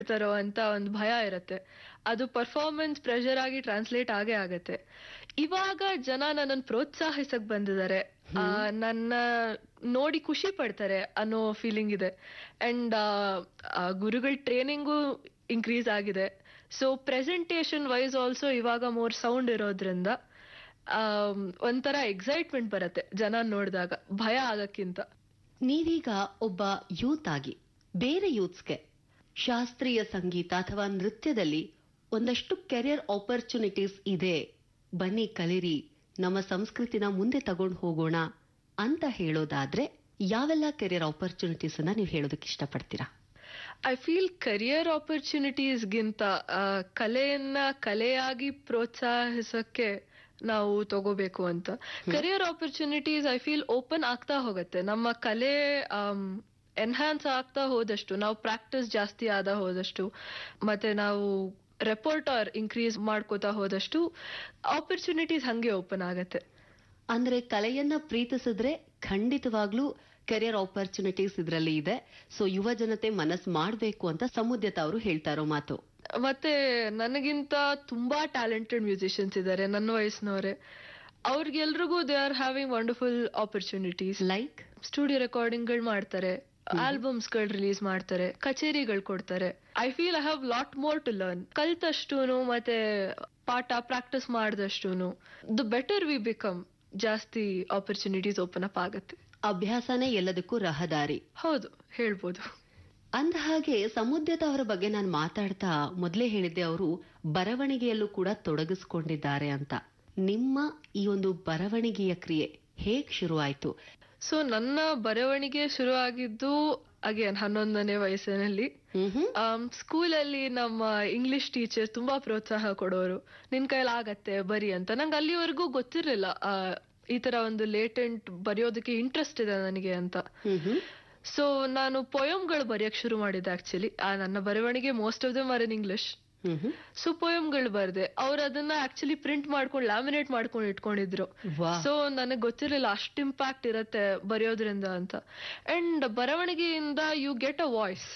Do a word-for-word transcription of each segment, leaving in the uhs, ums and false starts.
ಬಿಡ್ತಾರೋ ಅಂತ ಒಂದು ಭಯ ಇರತ್ತೆ. ಅದು ಪರ್ಫಾರ್ಮೆನ್ಸ್ ಪ್ರೆಷರ್ ಆಗಿ ಟ್ರಾನ್ಸ್ಲೇಟ್ ಆಗೇ ಆಗತ್ತೆ. ಇವಾಗ ಜನ ನನ್ನನ್ನು ಪ್ರೋತ್ಸಾಹಿಸಕ್ ಬಂದಿದ್ದಾರೆ, ನನ್ನ ನೋಡಿ ಖುಷಿ ಪಡ್ತಾರೆ ಅನ್ನೋ ಫೀಲಿಂಗ್ ಇದೆ. ಅಂಡ್ ಗುರುಗಳ ಟ್ರೈನಿಂಗು ಇನ್ಕ್ರೀಸ್ ಆಗಿದೆ. ಸೊ ಪ್ರೆಸೆಂಟೇಶನ್ ವೈಸ್ ಆಲ್ಸೋ ಇವಾಗ ಮೋರ್ ಸೌಂಡ್ ಇರೋದ್ರಿಂದ ಒಂಥರ ಎಕ್ಸೈಟ್ಮೆಂಟ್ ಬರತ್ತೆ ಜನ ನೋಡಿದಾಗ, ಭಯ ಆಗಕ್ಕಿಂತ. ನೀವೀಗ ಒಬ್ಬ ಯೂತ್ ಆಗಿ ಬೇರೆ ಯೂತ್ಸ್ಗೆ ಶಾಸ್ತ್ರೀಯ ಸಂಗೀತ ಅಥವಾ ನೃತ್ಯದಲ್ಲಿ ಒಂದಷ್ಟು ಕೆರಿಯರ್ ಆಪರ್ಚುನಿಟೀಸ್ ಇದೆ, ಬನ್ನಿ ಕಲಿರಿ, ನಮ್ಮ ಸಂಸ್ಕೃತಿನ ಮುಂದೆ ತಗೊಂಡು ಹೋಗೋಣ ಅಂತ ಹೇಳೋದಾದ್ರೆ ಯಾವೆಲ್ಲ ಕೆರಿಯರ್ ಆಪರ್ಚುನಿಟೀಸ್ ಅನ್ನ ನೀವು ಹೇಳೋದಕ್ಕೆ ಇಷ್ಟಪಡ್ತೀರಾ? ಐ ಫೀಲ್ ಕರಿಯರ್ ಆಪರ್ಚುನಿಟೀಸ್ಗಿಂತ ಕಲೆಯನ್ನ ಕಲೆಯಾಗಿ ಪ್ರೋತ್ಸಾಹಿಸಕ್ಕೆ ನಾವು ತಗೋಬೇಕು ಅಂತ. Career opportunities I feel open ಆಗ್ತಾ ಹೋಗುತ್ತೆ. ನಮ್ಮ ಕಲೆ ಎನ್ಹಾನ್ಸ್ ಆಗ್ತಾ ಹೋದಷ್ಟು, ನಾವು ಪ್ರಾಕ್ಟೀಸ್ ಜಾಸ್ತಿ ಆದ ಹೋದಷ್ಟು, ಮತ್ತೆ ನಾವು ರೆಪೋರ್ಟರ್ ಇನ್ಕ್ರೀಸ್ ಮಾಡ್ಕೋತಾ ಹೋದಷ್ಟು ಆಪರ್ಚುನಿಟೀಸ್ ಹಂಗೆ ಓಪನ್ ಆಗತ್ತೆ. ಅಂದ್ರೆ ಕಲೆಯನ್ನ ಪ್ರೀತಿಸಿದ್ರೆ ಖಂಡಿತವಾಗ್ಲೂ ಕೆರಿಯರ್ ಆಪರ್ಚುನಿಟೀಸ್ ಇದರಲ್ಲಿ ಇದೆ. ಸೊ ಯುವ ಜನತೆ ಮನಸ್ಸು ಮಾಡಬೇಕು ಅಂತ ಸಮುದ್ಯತ ಅವರು ಹೇಳ್ತಾ ಇರೋ ಮಾತು. ಮತ್ತೆ ನನಗಿಂತ ತುಂಬಾ ಟ್ಯಾಲೆಂಟೆಡ್ ಮ್ಯೂಸಿಷಿಯನ್ಸ್ ಇದ್ದಾರೆ ನನ್ನ ವಯಸ್ಸಿನವರೇ. ಅವ್ರಿಗೆಲ್ರಿಗೂ they are having wonderful opportunities. Like studio recording ಗಳು ಮಾಡ್ತಾರೆ, ಆಲ್ಬಮ್ಸ್ ಗಳು ರಿಲೀಸ್ ಮಾಡ್ತಾರೆ, ಕಚೇರಿಗಳು ಕೊಡ್ತಾರೆ. I feel I have lot more to learn. ಕಲ್ತಷ್ಟೂನು ಮತ್ತೆ ಪಾಠ practice ಮಾಡಿದಷ್ಟೂನು the better we become, ಜಾಸ್ತಿ ಆಪರ್ಚುನಿಟೀಸ್ ಓಪನ್ ಅಪ್ ಆಗುತ್ತೆ. ಅಭ್ಯಾಸನೇ ಎಲ್ಲದಕ್ಕೂ ರಹದಾರಿ, ಹೌದು ಹೇಳ್ಬೋದು. ಅಂದ ಹಾಗೆ ಸಮುದ್ಯತ ಅವರ ಬಗ್ಗೆ ನಾನು ಮಾತಾಡ್ತಾ ಮೊದಲೇ ಹೇಳಿದ್ದೆ, ಅವರು ಬರವಣಿಗೆಯಲ್ಲೂ ಕೂಡ ತೊಡಗಿಸ್ಕೊಂಡಿದ್ದಾರೆ ಅಂತ. ನಿಮ್ಮ ಈ ಒಂದು ಬರವಣಿಗೆಯ ಕ್ರಿಯೆ ಹೇಗ್ ಶುರುವಾಯ್ತು? ಸೊ ನನ್ನ ಬರವಣಿಗೆ ಶುರು ಆಗಿದ್ದು ಅಗೇನ್ ಹನ್ನೊಂದನೇ ವಯಸ್ಸಿನಲ್ಲಿ. ಸ್ಕೂಲಲ್ಲಿ ನಮ್ಮ ಇಂಗ್ಲಿಷ್ ಟೀಚರ್ ತುಂಬಾ ಪ್ರೋತ್ಸಾಹ ಕೊಡೋರು, ನಿನ್ ಕೈಲಿ ಆಗತ್ತೆ ಬರಿ ಅಂತ. ನಂಗೆ ಅಲ್ಲಿವರೆಗೂ ಗೊತ್ತಿರ್ಲಿಲ್ಲ ಈ ತರ ಒಂದು ಲೇಟೆಂಟ್ ಬರೆಯೋದಕ್ಕೆ ಇಂಟ್ರೆಸ್ಟ್ ಇದೆ ನನಗೆ ಅಂತ. ಸೊ ನಾನು ಪೊಯಮ್ಗಳು ಬರೆಯಕ್ ಶುರು ಮಾಡಿದ್ದೆ. ಆಕ್ಚುಲಿ ನನ್ನ ಬರವಣಿಗೆ most of them are in English. So ಪೊಯಮ್ಗಳು ಬರ್ದೆ. ಅವ್ರು ಅದನ್ನ ಆಕ್ಚುಲಿ ಪ್ರಿಂಟ್ ಮಾಡ್ಕೊಂಡು ಲ್ಯಾಮಿನೇಟ್ ಮಾಡ್ಕೊಂಡು ಇಟ್ಕೊಂಡಿದ್ರು. ಸೊ ನನಗೆ ಗೊತ್ತಿರಲಿಲ್ಲ ಅಷ್ಟು ಇಂಪ್ಯಾಕ್ಟ್ ಇರತ್ತೆ ಬರೆಯೋದ್ರಿಂದ ಅಂತ. And ಬರವಣಿಗೆಯಿಂದ you get a voice.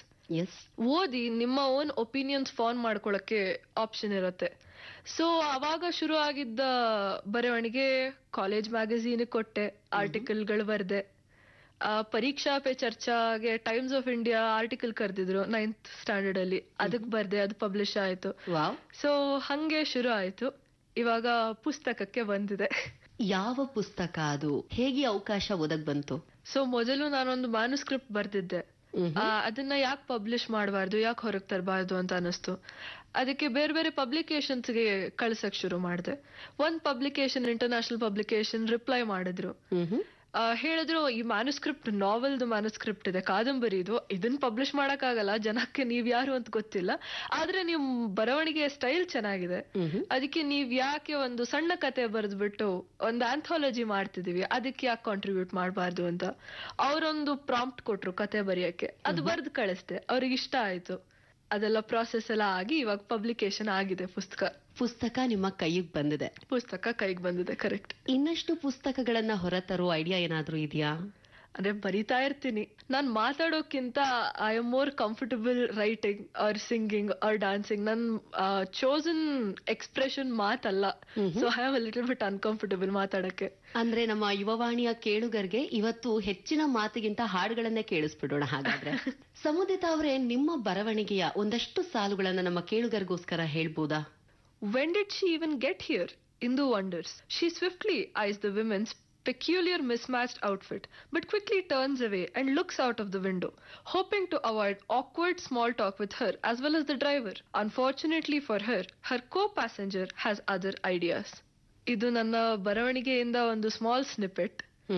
ಓದಿ ನಿಮ್ಮ ಓನ್ ಒಪಿನಿಯನ್ಸ್ ಫಾರ್ಮ್ ಮಾಡ್ಕೊಳಕ್ಕೆ ಆಪ್ಷನ್ ಇರತ್ತೆ. ಸೊ ಅವಾಗ ಶುರು ಆಗಿದ್ದ ಬರವಣಿಗೆ ಕಾಲೇಜ್ ಮ್ಯಾಗಝೀನ್ ಕೊಟ್ಟೆ, ಆರ್ಟಿಕಲ್ಗಳು ಬರ್ದೆ. ಪರೀಕ್ಷಾ pay ಚರ್ಚಾಗೆ times of India article ಕರೆದಿದ್ರು ninth standard ಅಲ್ಲಿ, ಅದಕ್ ಬರ್ದೆ, ಅದು ಪಬ್ಲಿಷ್ ಆಯ್ತು. ಸೊ ಹಂಗೆ ಶುರು ಆಯ್ತು. ಇವಾಗ ಪುಸ್ತಕಕ್ಕೆ ಬಂದಿದೆ. ಯಾವ ಪುಸ್ತಕ ಅದು? ಹೇಗೆ ಅವಕಾಶ ಒದಗ್ ಬಂತು? ಸೊ ಮೊದಲು ನಾನೊಂದು ಮ್ಯಾನುಸ್ಕ್ರಿಪ್ಟ್ ಬರ್ದಿದ್ದೆ. ಅದನ್ನ ಯಾಕೆ ಪಬ್ಲಿಷ್ ಮಾಡಬಾರ್ದು, ಯಾಕೆ ಹೊರಗೆ ತರಬಾರ್ದು ಅಂತ ಅನಿಸ್ತು. ಅದಕ್ಕೆ ಬೇರೆ ಬೇರೆ ಪಬ್ಲಿಕೇಶನ್ಸ್ಗೆ ಕಳ್ಸಕ್ ಶುರು ಮಾಡಿದೆ. ಒಂದ್ ಪಬ್ಲಿಕೇಶನ್, ಇಂಟರ್ನ್ಯಾಷನಲ್ ಪಬ್ಲಿಕೇಶನ್ ರಿಪ್ಲೈ ಮಾಡಿದ್ರು. ಹೇಳಿದ್ರು ಈ ಮ್ಯಾನುಸ್ಕ್ರಿಪ್ಟ್ ನಾವೆಲ್ದು ಮ್ಯಾನುಸ್ಕ್ರಿಪ್ಟ್ ಇದೆ, ಕಾದಂಬರಿ ಇದು, ಇದನ್ನ ಪಬ್ಲಿಷ್ ಮಾಡಕ್ ಆಗಲ್ಲ, ಜನಕ್ಕೆ ನೀವ್ ಯಾರು ಅಂತ ಗೊತ್ತಿಲ್ಲ, ಆದ್ರೆ ನಿಮ್ ಬರವಣಿಗೆ ಸ್ಟೈಲ್ ಚೆನ್ನಾಗಿದೆ, ಅದಕ್ಕೆ ನೀವ್ ಯಾಕೆ ಒಂದು ಸಣ್ಣ ಕತೆ ಬರೆದ್ಬಿಟ್ಟು ಒಂದು ಆಂಥಾಲಜಿ ಮಾಡ್ತಿದೀವಿ, ಅದಕ್ಕೆ ಯಾಕೆ ಕಾಂಟ್ರಿಬ್ಯೂಟ್ ಮಾಡಬಾರ್ದು ಅಂತ ಅವರೊಂದು ಪ್ರಾಂಪ್ಟ್ ಕೊಟ್ರು ಕತೆ ಬರೆಯಕ್ಕೆ. ಅದು ಬರ್ದು ಕಳಿಸ್ದೆ, ಅವ್ರಿಗೆ ಇಷ್ಟ ಆಯ್ತು. ಅದೆಲ್ಲ ಪ್ರಾಸೆಸ್ ಎಲ್ಲ ಆಗಿ ಇವಾಗ ಪಬ್ಲಿಕೇಶನ್ ಆಗಿದೆ ಪುಸ್ತಕ. ಪುಸ್ತಕ ನಿಮ್ಮ ಕೈಗೆ ಬಂದಿದೆ? ಪುಸ್ತಕ ಕೈಗೆ ಬಂದಿದೆ, ಕರೆಕ್ಟ್. ಇನ್ನಷ್ಟು ಪುಸ್ತಕಗಳನ್ನ ಹೊರತರೋ ಐಡಿಯಾ ಏನಾದ್ರೂ ಇದೆಯಾ? ಅಂದ್ರೆ ಬರಿತಾ ಇರ್ತೀನಿ. ನಾನ್ ಮಾತಾಡೋಕ್ಕಿಂತ I am more comfortable writing R singing R dancing. ನನ್ ಚೋಸನ್ ಎಕ್ಸ್ಪ್ರೆಷನ್ ಮಾತಲ್ಲ. So I am little bit uncomfortable ಮಾತಾಡಕ್ಕೆ. ಅಂದ್ರೆ ನಮ್ಮ ಯುವವಾಣಿಯ ಕೇಳುಗರಿಗೆ ಇವತ್ತು ಹೆಚ್ಚಿನ ಮಾತಿಗಿಂತ ಹಾಡುಗಳನ್ನೇ ಕೇಳಿಸ್ಬಿಡೋಣ ಹಾಗಾದ್ರೆ. ಸಮುದಿತ ಅವರೇ, ನಿಮ್ಮ ಬರವಣಿಗೆಯ ಒಂದಷ್ಟು ಸಾಲುಗಳನ್ನ ನಮ್ಮ ಕೇಳುಗರಿಗೋಸ್ಕರ ಹೇಳ್ಬೋದಾ? When did she even get here? Indu wonders. She swiftly eyes the women's peculiar mismatched outfit, but quickly turns away and looks out of the window, hoping to avoid awkward small talk with her as well as the driver. Unfortunately for her, her co-passenger has other ideas. ಇದು ನನ್ನ ಬರವಣಿಗೆಯಿಂದ ಒಂದು small snippet.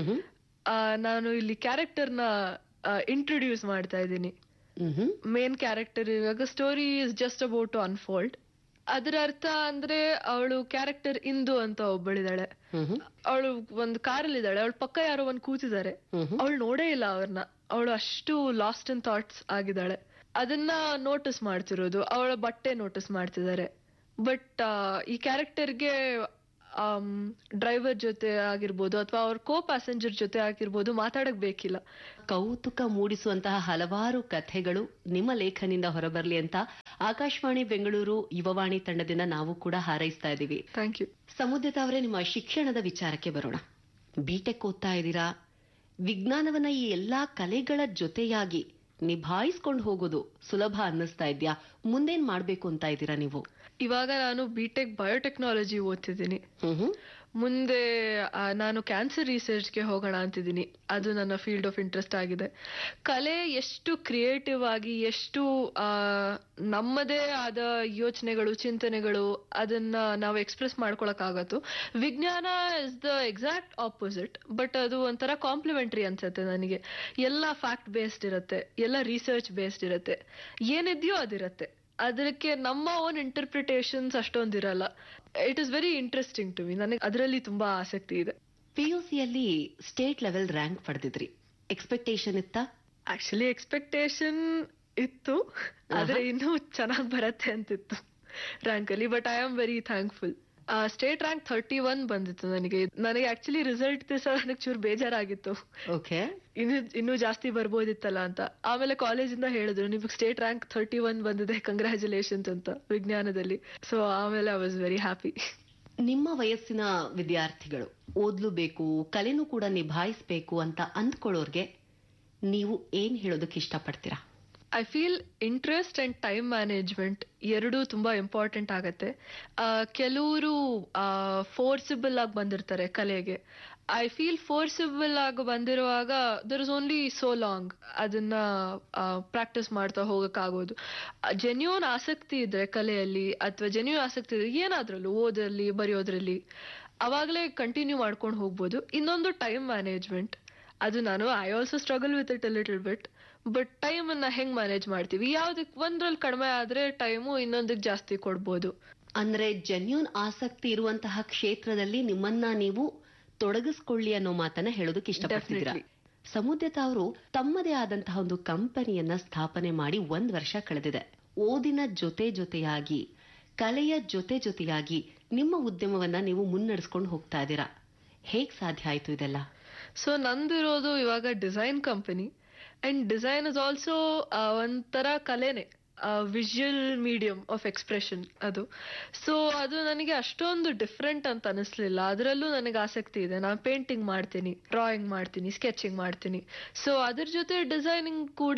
ನಾನು ಇಲ್ಲಿ ಕ್ಯಾರೆಕ್ಟರ್ನ introduce ಮಾಡ್ತಾ ಇದ್ದೀನಿ. Main character ಇವಾಗ story is just about to unfold. ಅದರ ಅರ್ಥ ಅಂದ್ರೆ ಅವಳು ಕ್ಯಾರೆಕ್ಟರ್ ಇಂದು ಅಂತ ಒಬ್ಬಳಿದಾಳೆ. ಅವಳು ಒಂದು ಕಾರಲ್ಲಿ ಇದ್ದಾಳೆ, ಅವಳ ಪಕ್ಕ ಯಾರೋ ಒಂದ್ ಕೂತಿದ್ದಾರೆ, ಅವಳು ನೋಡೇ ಇಲ್ಲ ಅವ್ರನ್ನ, ಅವಳು ಅಷ್ಟು ಲಾಸ್ಟ್ ಇನ್ ಥಾಟ್ಸ್ ಆಗಿದ್ದಾಳೆ. ಅದನ್ನ ನೋಟಿಸ್ ಮಾಡ್ತಿರೋದು, ಅವಳ ಬಟ್ಟೆ ನೋಟಿಸ್ ಮಾಡ್ತಿದ್ದಾರೆ. ಬಟ್ ಈ ಕ್ಯಾರೆಕ್ಟರ್ಗೆ ಡ್ರೈವರ್ ಜೊತೆ ಆಗಿರ್ಬೋದು ಅಥವಾ ಅವ್ರ ಕೋ ಪ್ಯಾಸೆಂಜರ್ ಜೊತೆ ಆಗಿರ್ಬೋದು ಮಾತಾಡಕ್ ಬೇಕಿಲ್ಲ. ಕೌತುಕ ಮೂಡಿಸುವಂತಹ ಹಲವಾರು ಕಥೆಗಳು ನಿಮ್ಮ ಲೇಖನಿಂದ ಹೊರಬರಲಿ ಅಂತ ಆಕಾಶವಾಣಿ ಬೆಂಗಳೂರು ಯುವವಾಣಿ ತಂಡದಿಂದ ನಾವು ಕೂಡ ಹಾರೈಸ್ತಾ ಇದ್ದೀವಿ. Thank you. ಸಮುದ್ರತ ಅವರೇ, ನಿಮ್ಮ ಶಿಕ್ಷಣದ ವಿಚಾರಕ್ಕೆ ಬರೋಣ. ಬಿಟೆಕ್ ಓದ್ತಾ ಇದ್ದೀರಾ. ವಿಜ್ಞಾನವನ್ನ ಈ ಎಲ್ಲಾ ಕಲೆಗಳ ಜೊತೆಯಾಗಿ ನಿಭಾಯಿಸ್ಕೊಂಡು ಹೋಗೋದು ಸುಲಭ ಅನ್ನಿಸ್ತಾ ಇದ್ಯಾ? ಮುಂದೇನ್ ಮಾಡ್ಬೇಕು ಅಂತ ಇದ್ದೀರಾ ನೀವು? ಇವಾಗ ನಾನು ಬಿಟೆಕ್ ಬಯೋಟೆಕ್ನಾಲಜಿ ಓದ್ತಿದ್ದೀನಿ. ಮುಂದೆ ನಾನು ಕ್ಯಾನ್ಸರ್ ರಿಸರ್ಚ್ಗೆ ಹೋಗೋಣ ಅಂತಿದ್ದೀನಿ. ಅದು ನನ್ನ ಫೀಲ್ಡ್ ಆಫ್ ಇಂಟ್ರೆಸ್ಟ್ ಆಗಿದೆ. ಕಲೆ ಎಷ್ಟು ಕ್ರಿಯೇಟಿವ್ ಆಗಿ, ಎಷ್ಟು ಆ ನಮ್ಮದೇ ಆದ ಯೋಚನೆಗಳು, ಚಿಂತನೆಗಳು, ಅದನ್ನ ನಾವು ಎಕ್ಸ್ಪ್ರೆಸ್ ಮಾಡ್ಕೊಳಕ್ ಆಗತ್ತು. ವಿಜ್ಞಾನ is the exact opposite, but ಅದು ಒಂಥರ ಕಾಂಪ್ಲಿಮೆಂಟರಿ ಅನ್ಸುತ್ತೆ ನನಗೆ. ಎಲ್ಲ ಫ್ಯಾಕ್ಟ್ ಬೇಸ್ಡ್ ಇರುತ್ತೆ, ಎಲ್ಲ ರಿಸರ್ಚ್ ಬೇಸ್ಡ್ ಇರುತ್ತೆ, ಏನಿದೆಯೋ ಅದಿರತ್ತೆ. ಅದಕ್ಕೆ ನಮ್ಮ own interpretations ಅಷ್ಟೊಂದಿರಲ್ಲ. It is very interesting to me. ನನಗೆ ಅದರಲ್ಲಿ ತುಂಬಾ ಆಸಕ್ತಿ ಇದೆ. ಪಿಯುಸಿಯಲ್ಲಿ ಸ್ಟೇಟ್ ಲೆವೆಲ್ ರ್ಯಾಂಕ್ ಪಡೆದಿದ್ರಿ. ಎಕ್ಸ್ಪೆಕ್ಟೇಷನ್ ಇತ್ತಾ? ಆಕ್ಚುಲಿ ಎಕ್ಸ್ಪೆಕ್ಟೇಷನ್ ಇತ್ತು, ಆದ್ರೆ ಇನ್ನೂ ಚೆನ್ನಾಗಿ ಬರತ್ತೆ ಅಂತಿತ್ತು ರ್ಯಾಂಕ್ ಅಲ್ಲಿ. But I am very thankful. State rank thirty one ಬಂದಿತ್ತು ನನಗೆ. ನನಗೆ ಆಕ್ಚುಲಿ ರಿಸಲ್ಟ್ ದಿವಸ ನನಗೆ ಚೂರು ಬೇಜಾರಾಗಿತ್ತು. ಓಕೆ, ಇನ್ನು ಇನ್ನೂ ಜಾಸ್ತಿ ಬರ್ಬೋದಿತ್ತಲ್ಲ ಅಂತ. ಆಮೇಲೆ ಕಾಲೇಜಿಂದ ಹೇಳಿದ್ರು, ನಿಮಗೆ ಸ್ಟೇಟ್ ರ್ಯಾಂಕ್ ಥರ್ಟಿ ಒನ್ ಬಂದಿದೆ, ಕಂಗ್ರ್ಯಾಚುಲೇಷನ್ಸ್ ಅಂತ ವಿಜ್ಞಾನದಲ್ಲಿ. ಸೊ ಆಮೇಲೆ ಐ ವಾಸ್ ವೆರಿ ಹ್ಯಾಪಿ. ನಿಮ್ಮ ವಯಸ್ಸಿನ ವಿದ್ಯಾರ್ಥಿಗಳು ಓದ್ಲೂಬೇಕು, ಕಲೆನೂ ಕೂಡ ನಿಭಾಯಿಸಬೇಕು ಅಂತ ಅಂದ್ಕೊಳ್ಳೋರ್ಗೆ ನೀವು ಏನ್ ಹೇಳೋದಕ್ಕೆ ಇಷ್ಟಪಡ್ತೀರಾ? I feel interest and time management ಎರಡೂ ತುಂಬಾ ಇಂಪಾರ್ಟೆಂಟ್ ಆಗತ್ತೆ. ಕೆಲವರು ಫೋರ್ಸಿಬಲ್ ಆಗಿ ಬಂದಿರ್ತಾರೆ ಕಲೆಗೆ. ಐ ಫೀಲ್ ಫೋರ್ಸಿಬಲ್ ಆಗಿ ಬಂದಿರುವಾಗ there is only so long ಅದನ್ನ ಪ್ರಾಕ್ಟೀಸ್ ಮಾಡ್ತಾ ಹೋಗಕ್ಕಾಗೋದು. ಜೆನ್ಯೂನ್ ಆಸಕ್ತಿ ಇದ್ರೆ ಕಲೆಯಲ್ಲಿ, ಅಥವಾ ಜೆನ್ಯೂನ್ ಆಸಕ್ತಿ ಇದ್ರೆ ಏನಾದ್ರಲ್ಲೂ, ಓದ್ರಲ್ಲಿ, ಬರೆಯೋದ್ರಲ್ಲಿ, ಅವಾಗಲೇ ಕಂಟಿನ್ಯೂ ಮಾಡ್ಕೊಂಡು ಹೋಗ್ಬೋದು. ಇನ್ನೊಂದು ಟೈಮ್ ಮ್ಯಾನೇಜ್ಮೆಂಟ್. ಅದು ನಾನು I also struggle with it a little bit. But time ಅನ್ನ ಹೆಂಗ್ ಮ್ಯಾನೇಜ್ ಮಾಡ್ತೀವಿ, ಯಾವ್ದಕ್ ಒಂದ್ರಲ್ಲಿ ಕಡಿಮೆ ಆದ್ರೆ ಟೈಮು ಇನ್ನೊಂದಕ್ ಜಾಸ್ತಿ ಕೊಡ್ಬೋದು. ಅಂದ್ರೆ ಜೆನ್ಯೂನ್ ಆಸಕ್ತಿ ಇರುವಂತಹ ಕ್ಷೇತ್ರದಲ್ಲಿ ನಿಮ್ಮನ್ನ ನೀವು ತೊಡಗಿಸ್ಕೊಳ್ಳಿ ಅನ್ನೋ ಮಾತನ್ನ ಹೇಳೋದಕ್ಕೆ ಇಷ್ಟಪಡ್ತಿದ್ದೀರಾ. ಸಮುದ್ರತ ಅವರು ತಮ್ಮದೇ ಆದಂತಹ ಒಂದು ಕಂಪನಿಯನ್ನ ಸ್ಥಾಪನೆ ಮಾಡಿ ಒಂದ್ ವರ್ಷ ಕಳೆದಿದೆ. ಓದಿನ ಜೊತೆ ಜೊತೆಯಾಗಿ, ಕಲೆಯ ಜೊತೆ ಜೊತೆಯಾಗಿ ನಿಮ್ಮ ಉದ್ಯಮವನ್ನ ನೀವು ಮುನ್ನಡೆಸ್ಕೊಂಡು ಹೋಗ್ತಾ ಇದ್ದೀರಾ. ಹೇಗ್ ಸಾಧ್ಯ ಆಯ್ತು ಇದೆಲ್ಲ? ಸೊ ನಂದಿರೋದು ಇವಾಗ design company. And design is also ಒಂಥರ ಕಲೆನೆ, ವಿಜುವಲ್ ಮೀಡಿಯಂ ಆಫ್ ಎಕ್ಸ್ಪ್ರೆಷನ್ ಅದು. ಸೊ ಅದು ನನಗೆ ಅಷ್ಟೊಂದು ಡಿಫ್ರೆಂಟ್ ಅಂತ ಅನಿಸ್ಲಿಲ್ಲ. ಅದರಲ್ಲೂ ನನಗೆ ಆಸಕ್ತಿ ಇದೆ. ನಾನು ಪೇಂಟಿಂಗ್ ಮಾಡ್ತೀನಿ, ಡ್ರಾಯಿಂಗ್ ಮಾಡ್ತೀನಿ, ಸ್ಕೆಚಿಂಗ್ ಮಾಡ್ತೀನಿ. ಸೊ ಅದ್ರ ಜೊತೆ ಡಿಸೈನಿಂಗ್ ಕೂಡ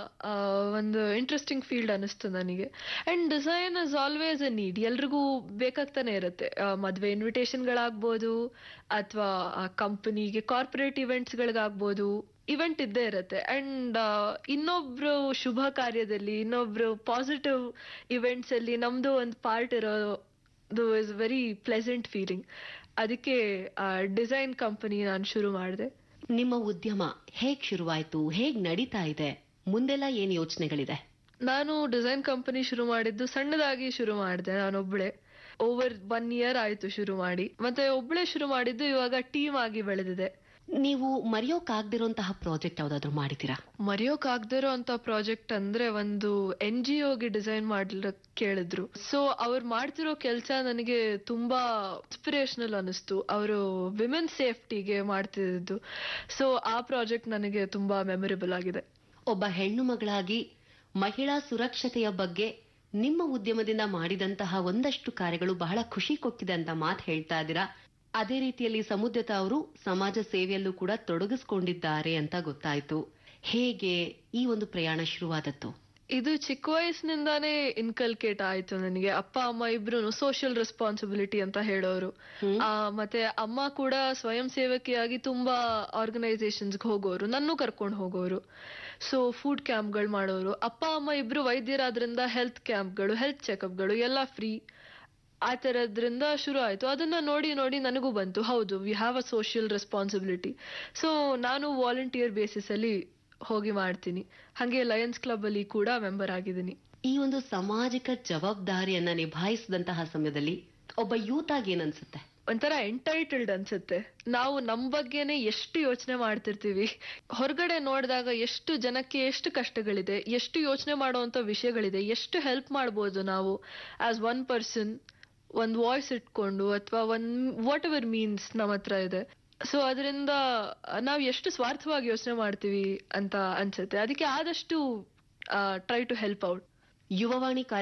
ಒಂದು ಇಂಟ್ರೆಸ್ಟಿಂಗ್ ಫೀಲ್ಡ್ ಅನಿಸ್ತು ನನಗೆ. And design is always a need, ಎಲ್ರಿಗೂ ಬೇಕಾಗ್ತಾನೆ ಇರುತ್ತೆ. ಮದ್ವೆ ಇನ್ವಿಟೇಷನ್ಗಳಾಗ್ಬೋದು, ಅಥವಾ ಕಂಪನಿಗೆ ಕಾರ್ಪೊರೇಟ್ ಇವೆಂಟ್ಸ್ಗಳಿಗಾಗ್ಬೋದು, ಇವೆಂಟ್ ಇದ್ದೇ ಇರುತ್ತೆ. ಅಂಡ್ ಇನ್ನೊಬ್ರು ಶುಭ ಕಾರ್ಯದಲ್ಲಿ, ಇನ್ನೊಬ್ರು ಪಾಸಿಟಿವ್ ಇವೆಂಟ್ಸ್ ಅಲ್ಲಿ ನಮ್ದು ಒಂದು ಪಾರ್ಟ್ ಇರೋದು ಇಸ್ ವೆರಿ ಪ್ಲೆಸೆಂಟ್ ಫೀಲಿಂಗ್. ಅದಕ್ಕೆ ಡಿಸೈನ್ ಕಂಪನಿ ನಾನು ಶುರು ಮಾಡಿದೆ. ನಿಮ್ಮ ಉದ್ಯಮ ಹೇಗ್ ಶುರುವಾಯ್ತು, ಹೇಗ್ ನಡೀತಾ ಇದೆ, ಮುಂದೆಲ್ಲ ಏನ್ ಯೋಚನೆಗಳಿದೆ? ನಾನು ಡಿಸೈನ್ ಕಂಪನಿ ಶುರು ಮಾಡಿದ್ದು ಸಣ್ಣದಾಗಿ ಶುರು ಮಾಡಿದೆ. ನಾನೊಬ್ಳೆ ಓವರ್ ಒನ್ ಇಯರ್ ಆಯ್ತು ಶುರು ಮಾಡಿ. ಮತ್ತೆ ಒಬ್ಳೆ ಶುರು ಮಾಡಿದ್ದು ಇವಾಗ ಟೀಮ್ ಆಗಿ ಬೆಳೆದಿದೆ. ನೀವು ಮರೆಯೋಕಾಗ್ದಿರೋಂತಹ ಪ್ರಾಜೆಕ್ಟ್ ಯಾವ್ದಾದ್ರು ಮಾಡಿದ್ದೀರಾ? ಮರೆಯೋಕಾಗ್ದಿರೋ ಅಂತ ಪ್ರಾಜೆಕ್ಟ್ ಅಂದ್ರೆ ಒಂದು ಎನ್ ಜಿ ಒಗೆ ಡಿಸೈನ್ ಮಾಡ್ಲಿಕ್ ಕೇಳಿದ್ರು. ಸೊ ಅವ್ರು ಮಾಡ್ತಿರೋ ಕೆಲಸ ನನಗೆ ತುಂಬಾ ಇನ್ಸ್ಪಿರೇಷನಲ್ ಅನಿಸ್ತು. ಅವರು ವಿಮೆನ್ ಸೇಫ್ಟಿಗೆ ಮಾಡ್ತಿದ್ದು. ಸೊ ಆ ಪ್ರಾಜೆಕ್ಟ್ ನನಗೆ ತುಂಬಾ ಮೆಮೊರೇಬಲ್ ಆಗಿದೆ. ಒಬ್ಬ ಹೆಣ್ಣು ಮಗಳಾಗಿ ಮಹಿಳಾ ಸುರಕ್ಷತೆಯ ಬಗ್ಗೆ ನಿಮ್ಮ ಉದ್ಯಮದಿಂದ ಮಾಡಿದಂತಹ ಒಂದಷ್ಟು ಕಾರ್ಯಗಳು ಬಹಳ ಖುಷಿ ಕೊಟ್ಟಿದೆ ಅಂತ ಮಾತು ಹೇಳ್ತಾ ಇದ್ದೀರಾ. ಅದೇ ರೀತಿಯಲ್ಲಿ ಸಮುದ್ರತ ಅವರು ಸಮಾಜ ಸೇವೆಯಲ್ಲೂ ಕೂಡ ತೊಡಗಿಸ್ಕೊಂಡಿದ್ದಾರೆ ಅಂತ ಗೊತ್ತಾಯ್ತು. ಹೇಗೆ ಈ ಒಂದು ಪ್ರಯಾಣ ಶುರುವಾದದ್ದು? ಇದು ಚಿಕ್ಕ ವಯಸ್ಸಿನಿಂದಾನೇ ಇನ್ಕಲ್ಕೇಟ್ ಆಯ್ತು ನನಗೆ. ಅಪ್ಪ ಅಮ್ಮ ಇಬ್ರು ಸೋಷಿಯಲ್ ರೆಸ್ಪಾನ್ಸಿಬಿಲಿಟಿ ಅಂತ ಹೇಳೋರು. ಆ ಮತ್ತೆ ಅಮ್ಮ ಕೂಡ ಸ್ವಯಂ ಸೇವಕಿಯಾಗಿ ತುಂಬಾ ಆರ್ಗನೈಸೇಷನ್ಸ್ಗೆ ಹೋಗೋರು, ನನ್ನೂ ಕರ್ಕೊಂಡು ಹೋಗೋರು. ಸೊ ಫುಡ್ ಕ್ಯಾಂಪ್ಗಳು ಮಾಡೋರು. ಅಪ್ಪ ಅಮ್ಮ ಇಬ್ರು ವೈದ್ಯರಾದ್ರಿಂದ ಹೆಲ್ತ್ ಕ್ಯಾಂಪ್ಗಳು, ಹೆಲ್ತ್ ಚೆಕಪ್ಗಳು ಎಲ್ಲ ಫ್ರೀ. ಆ ತರದ್ರಿಂದ ಶುರು ಆಯ್ತು. ಅದನ್ನ ನೋಡಿ ನೋಡಿ ನನಗೂ ಬಂತು, ಹೌದು we have a social responsibility. So ನಾನು ವಾಲಂಟಿಯರ್ ಬೇಸಿಸ್ ಅಲ್ಲಿ ಹೋಗಿ ಮಾಡ್ತೀನಿ. ಹಾಗೆ ಲಯನ್ಸ್ ಕ್ಲಬ್ ಅಲ್ಲಿ ಕೂಡ ಮೆಂಬರ್ ಆಗಿದ್ದೀನಿ. ಈ ಒಂದು ಸಾಮಾಜಿಕ ಜವಾಬ್ದಾರಿಯನ್ನ ನಿಭಾಯಿಸಿದಂತಹ ಸಮಯದಲ್ಲಿ ಒಬ್ಬ ಯೂತ್ ಆಗಿ ಏನನ್ಸುತ್ತೆ? ಒಂಥರ ಎಂಟೈಟಲ್ಡ್ ಅನ್ಸುತ್ತೆ. ನಾವು ನಮ್ ಬಗ್ಗೆನೆ ಎಷ್ಟು ಯೋಚನೆ ಮಾಡ್ತಿರ್ತೀವಿ. ಹೊರಗಡೆ ನೋಡಿದಾಗ ಎಷ್ಟು ಜನಕ್ಕೆ ಎಷ್ಟು ಕಷ್ಟಗಳಿದೆ, ಎಷ್ಟು ಯೋಚನೆ ಮಾಡುವಂತ ವಿಷಯಗಳಿದೆ, ಎಷ್ಟು ಹೆಲ್ಪ್ ಮಾಡ್ಬೋದು ನಾವು ಆಸ್ ಒನ್ ಪರ್ಸನ್ ಒಂದ್ ವಾಯ್ಸ್ ಇಟ್ಕೊಂಡು ಅಥವಾ ಒಂದ್ ವಾಟ್ ಎವರ್ ಮೀನ್ಸ್ ನಮ್ಮ ಹತ್ರ ಇದೆ. ಸೊ ಅದರಿಂದ ನಾವ್ ಎಷ್ಟು ಸ್ವಾರ್ಥವಾಗಿ ಯೋಚನೆ ಮಾಡ್ತೀವಿ ಅಂತ ಅನ್ಸುತ್ತೆ. ಅದಕ್ಕೆ ಆದಷ್ಟು try to help out. Yuvavani